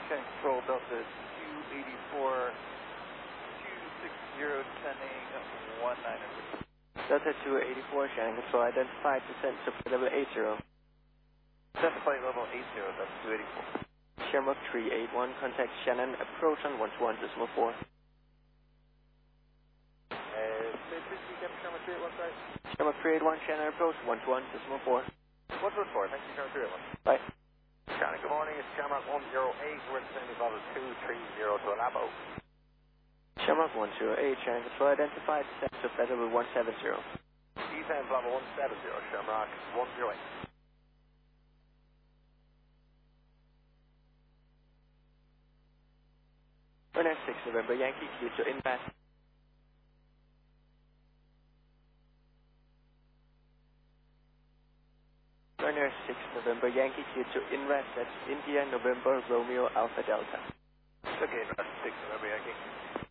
Okay, control Delta 284, 260, descending 19. Delta 284, Shannon Control, identified descent to flight level 80. Descent to flight level 80, Delta 284. Shamrock 381, contact Shannon, approach on 121.4. Shamrock 381, sorry. Shamrock 381, Shannon, approach 121.4. 114, thank you, Shamrock 381. Bye. Shannon, good morning, it's Shamrock 108, we're descending level 230 to Alabo. Shamrock 108, Shannon Control, identified descent to flight level 170. Descent level 170, Shamrock 108. Runner 6 November Yankee, clear to inlet. Runner 6 November Yankee, clear to inlet, that's India, November, Romeo, Alpha, Delta. Okay, 6 November Yankee.